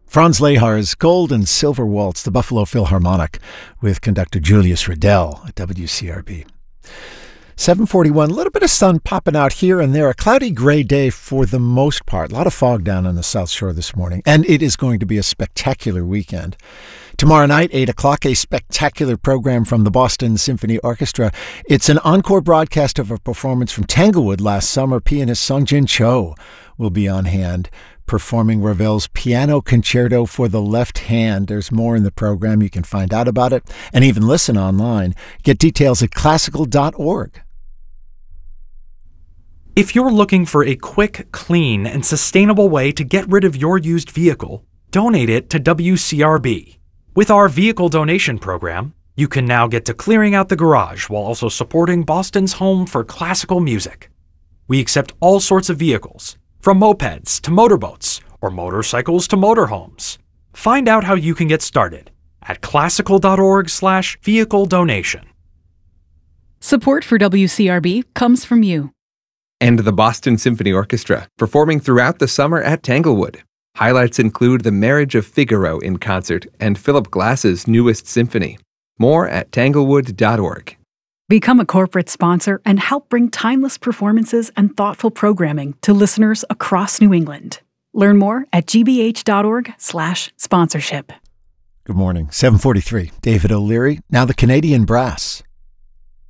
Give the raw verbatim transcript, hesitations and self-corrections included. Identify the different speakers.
Speaker 1: Franz Lehar's Gold and Silver Waltz, the Buffalo Philharmonic, with conductor Julius Riddell at W C R B. seven forty-one, a little bit of sun popping out here and there. A cloudy gray day for the most part. A lot of fog down on the South Shore this morning. And it is going to be a spectacular weekend. Tomorrow night, eight o'clock, a spectacular program from the Boston Symphony Orchestra. It's an encore broadcast of a performance from Tanglewood last summer. Pianist Sung-Jin Cho will be on hand, performing Ravel's Piano Concerto for the Left Hand. There's more in the program. You can find out about it and even listen online. Get details at classical dot org.
Speaker 2: If you're looking for a quick, clean, and sustainable way to get rid of your used vehicle, donate it to W C R B. With our vehicle donation program, you can now get to clearing out the garage while also supporting Boston's home for classical music. We accept all sorts of vehicles, from mopeds to motorboats, or motorcycles to motorhomes. Find out how you can get started at classical dot org slash vehicle donation.
Speaker 3: Support for W C R B comes from you.
Speaker 4: And the Boston Symphony Orchestra, performing throughout the summer at Tanglewood. Highlights include The Marriage of Figaro in concert and Philip Glass's newest symphony. More at tanglewood dot org.
Speaker 3: Become a corporate sponsor and help bring timeless performances and thoughtful programming to listeners across New England. Learn more at g b h dot org slash sponsorship.
Speaker 1: Good morning. seven forty-three. David O'Leary. Now the Canadian Brass.